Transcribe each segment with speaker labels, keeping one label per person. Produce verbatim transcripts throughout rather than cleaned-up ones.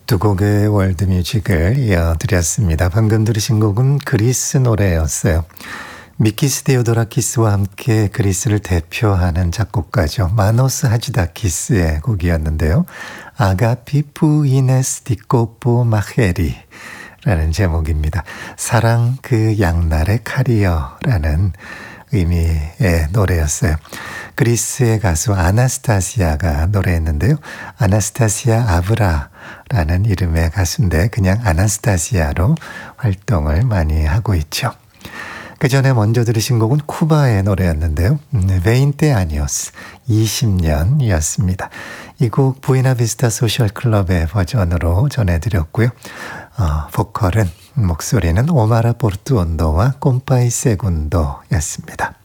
Speaker 1: 두 곡의 월드뮤직을 이어드렸습니다. 방금 들으신 곡은 그리스 노래였어요. 미키스 데오도라키스와 함께 그리스를 대표하는 작곡가죠. 마노스 하지다키스의 곡이었는데요. 아가피 푸이네스 디코포 마헤리 라는 제목입니다. 사랑 그 양날의 칼이여라는 의미의 노래였어요. 그리스의 가수 아나스타시아가 노래했는데요. 아나스타시아 아브라라는 이름의 가수인데 그냥 아나스타시아로 활동을 많이 하고 있죠. 그 전에 먼저 들으신 곡은 쿠바의 노래였는데요. 베인테 아니오스 이십 년이었습니다. 이 곡 부에나비스타 소셜클럽의 버전으로 전해드렸고요. 어, 보컬은 목소리는 오마라 포르투온도와 꼼파이 세군도였습니다.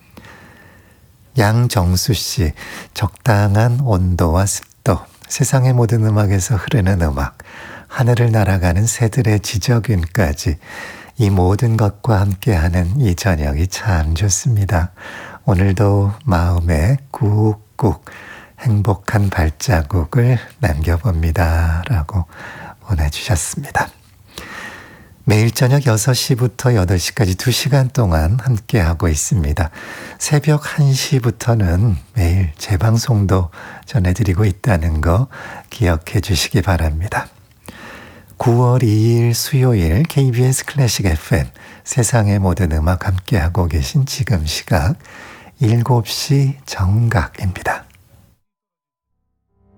Speaker 1: 양정수 씨, 적당한 온도와 습도, 세상의 모든 음악에서 흐르는 음악, 하늘을 날아가는 새들의 지저귀까지 이 모든 것과 함께하는 이 저녁이 참 좋습니다. 오늘도 마음에 꾹꾹 행복한 발자국을 남겨봅니다. 라고 보내주셨습니다. 매일 저녁 여섯 시부터 여덟 시까지 두 시간 동안 함께하고 있습니다. 새벽 한 시부터는 매일 재방송도 전해드리고 있다는 거 기억해 주시기 바랍니다. 구월 이일 수요일 케이비에스 클래식 에프엠 세상의 모든 음악 함께하고 계신 지금 시각 일곱 시 정각입니다.